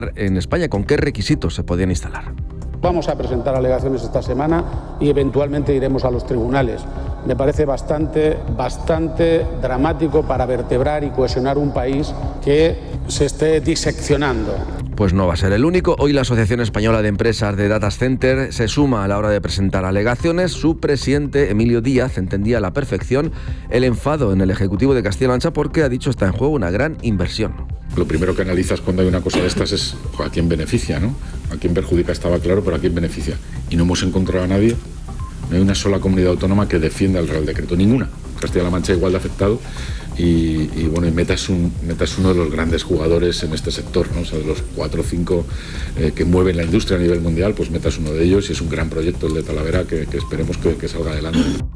en España, ¿con qué requisitos se podían instalar? Vamos a presentar alegaciones esta semana y eventualmente iremos a los tribunales. Me parece bastante dramático para vertebrar y cohesionar un país que se esté diseccionando. Pues no va a ser el único. Hoy la Asociación Española de Empresas de Data Center se suma a la hora de presentar alegaciones. Su presidente, Emilio Díaz, entendía a la perfección el enfado en el Ejecutivo de Castilla-La Mancha porque, ha dicho, está en juego una gran inversión. Lo primero que analizas cuando hay una cosa de estas es a quién beneficia, ¿no? A quién perjudica estaba claro, pero a quién beneficia. Y no hemos encontrado a nadie, no hay una sola comunidad autónoma que defienda el Real Decreto, ninguna. Castilla-La Mancha igual de afectado y Meta es uno de los grandes jugadores en este sector, ¿no? O sea, de los 4 o 5 que mueven la industria a nivel mundial, pues Meta es uno de ellos y es un gran proyecto el de Talavera que esperemos que salga adelante.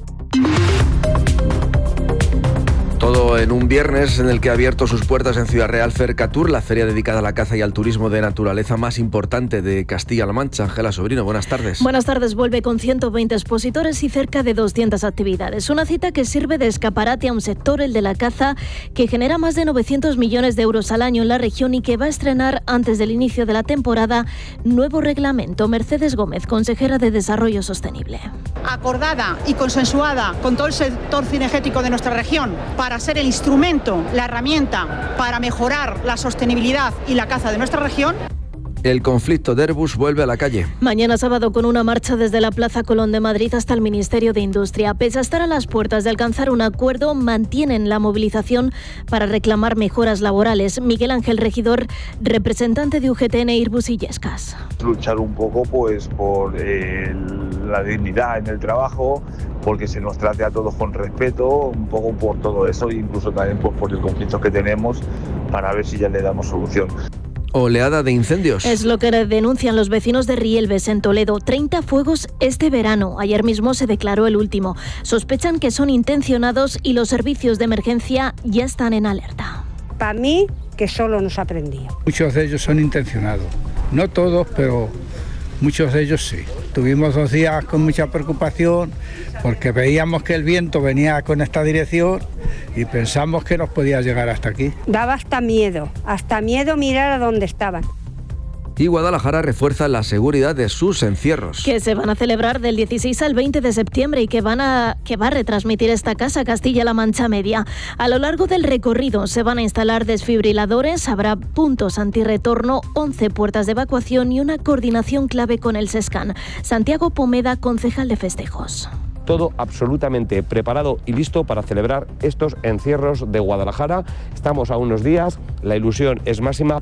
Todo en un viernes en el que ha abierto sus puertas en Ciudad Real Fercatur, la feria dedicada a la caza y al turismo de naturaleza más importante de Castilla-La Mancha. Ángela Sobrino, buenas tardes. Buenas tardes. Vuelve con 120 expositores y cerca de 200 actividades. Una cita que sirve de escaparate a un sector, el de la caza, que genera más de 900 millones de euros al año en la región y que va a estrenar antes del inicio de la temporada nuevo reglamento. Mercedes Gómez, consejera de Desarrollo Sostenible. Acordada y consensuada con todo el sector cinegético de nuestra región para ser el instrumento, la herramienta para mejorar la sostenibilidad y la caza de nuestra región. El conflicto de Airbus vuelve a la calle. Mañana sábado con una marcha desde la Plaza Colón de Madrid hasta el Ministerio de Industria. Pese a estar a las puertas de alcanzar un acuerdo, mantienen la movilización para reclamar mejoras laborales. Miguel Ángel Regidor, representante de UGTN, Airbus y Illescas. Luchar un poco pues por la dignidad en el trabajo, porque se nos trate a todos con respeto, un poco por todo eso, e incluso también pues, por el conflicto que tenemos, para ver si ya le damos solución. Oleada de incendios. Es lo que denuncian los vecinos de Rielves, en Toledo. 30 fuegos este verano. Ayer mismo se declaró el último. Sospechan que son intencionados y los servicios de emergencia ya están en alerta. Para mí, que solo nos ha prendido. Muchos de ellos son intencionados. No todos, pero muchos de ellos sí. Tuvimos 2 días con mucha preocupación porque veíamos que el viento venía con esta dirección y pensamos que nos podía llegar hasta aquí. Daba hasta miedo mirar a dónde estaban. Y Guadalajara refuerza la seguridad de sus encierros. Que se van a celebrar del 16 al 20 de septiembre y que va a retransmitir esta casa Castilla-La Mancha Media. A lo largo del recorrido se van a instalar desfibriladores, habrá puntos antirretorno, 11 puertas de evacuación y una coordinación clave con el SESCAN. Santiago Pomeda, concejal de festejos. Todo absolutamente preparado y listo para celebrar estos encierros de Guadalajara. Estamos a unos días, la ilusión es máxima.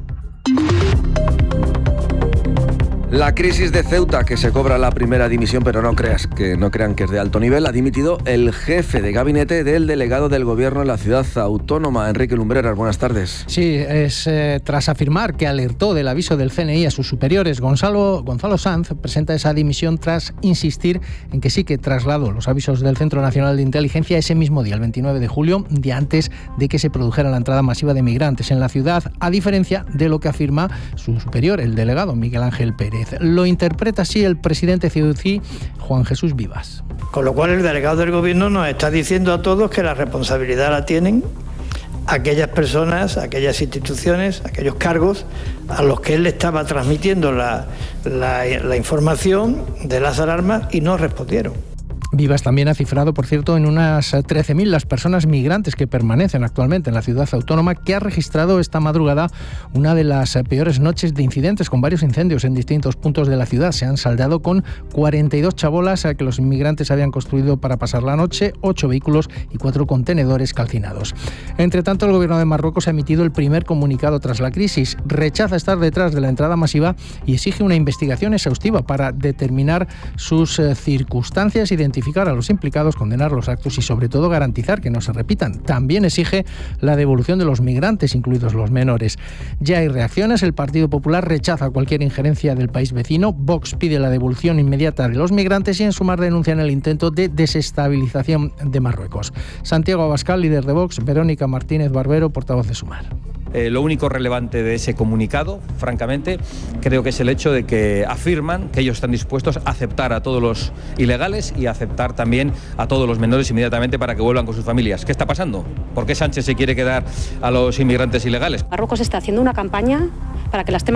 La crisis de Ceuta, que se cobra la primera dimisión, pero no crean que es de alto nivel, ha dimitido el jefe de gabinete del delegado del gobierno en la ciudad autónoma, Enrique Lumbreras. Buenas tardes. Sí, es tras afirmar que alertó del aviso del CNI a sus superiores. Gonzalo Sanz presenta esa dimisión tras insistir en que sí que trasladó los avisos del Centro Nacional de Inteligencia ese mismo día, el 29 de julio, día antes de que se produjera la entrada masiva de migrantes en la ciudad, a diferencia de lo que afirma su superior, el delegado Miguel Ángel Pérez. Lo interpreta así el presidente CEUCI, Juan Jesús Vivas. Con lo cual el delegado del gobierno nos está diciendo a todos que la responsabilidad la tienen aquellas personas, aquellas instituciones, aquellos cargos a los que él le estaba transmitiendo la información de las alarmas y no respondieron. Vivas también ha cifrado, por cierto, en unas 13.000 las personas migrantes que permanecen actualmente en la ciudad autónoma, que ha registrado esta madrugada una de las peores noches de incidentes, con varios incendios en distintos puntos de la ciudad. Se han saldado con 42 chabolas que los inmigrantes habían construido para pasar la noche, 8 vehículos y 4 contenedores calcinados. Entre tanto, el gobierno de Marruecos ha emitido el primer comunicado tras la crisis. Rechaza estar detrás de la entrada masiva y exige una investigación exhaustiva para determinar sus circunstancias, identificar a los implicados, condenar los actos y sobre todo garantizar que no se repitan. También exige la devolución de los migrantes, incluidos los menores. Ya hay reacciones. El Partido Popular rechaza cualquier injerencia del país vecino. Vox pide la devolución inmediata de los migrantes y en Sumar denuncian el intento de desestabilización de Marruecos. Santiago Abascal, líder de Vox, Verónica Martínez Barbero, portavoz de Sumar. Lo único relevante de ese comunicado, francamente, creo que es el hecho de que afirman que ellos están dispuestos a aceptar a todos los ilegales y a aceptar también a todos los menores inmediatamente para que vuelvan con sus familias. ¿Qué está pasando? ¿Por qué Sánchez se quiere quedar a los inmigrantes ilegales? Marruecos está haciendo una campaña para que la extrema